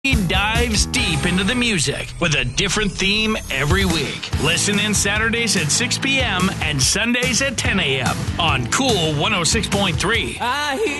He dives deep into the music with a different theme every week. Listen in Saturdays at 6 p.m. and Sundays at 10 a.m. on Cool 106.3.